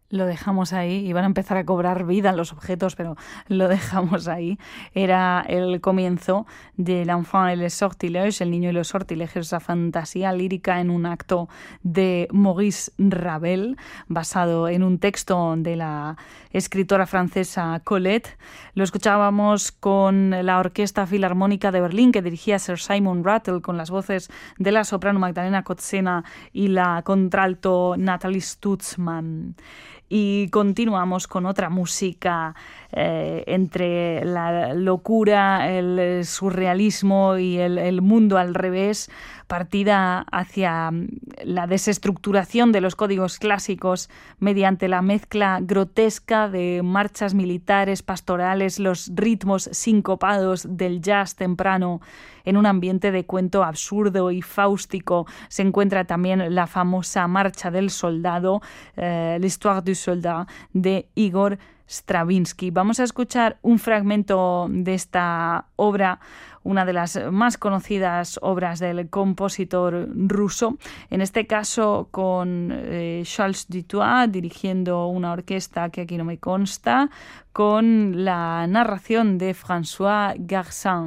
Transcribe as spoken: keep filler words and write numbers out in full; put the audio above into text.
Lo dejamos ahí, iban a empezar a cobrar vida los objetos, pero lo dejamos ahí. Era el comienzo de L'Enfant et les Sortilèges, El niño y los sortilegios, esa fantasía lírica en un acto de Maurice Ravel, basado en un texto de la escritora francesa Colette. Lo escuchábamos con la Orquesta Filarmónica de Berlín, que dirigía Sir Simon Rattle, con las voces de la soprano Magdalena Kotzena y la contralto Natalie Stutzmann. Y continuamos con otra música eh, entre la locura, el surrealismo y el, el mundo al revés, partida hacia la desestructuración de los códigos clásicos mediante la mezcla grotesca de marchas militares, pastorales, los ritmos sincopados del jazz temprano. En un ambiente de cuento absurdo y fáustico se encuentra también la famosa Marcha del Soldado, eh, l'Histoire du Soldat, de Igor Stravinsky. Vamos a escuchar un fragmento de esta obra, una de las más conocidas obras del compositor ruso, en este caso con eh, Charles Dutoit dirigiendo una orquesta que aquí no me consta, con la narración de François Garcin.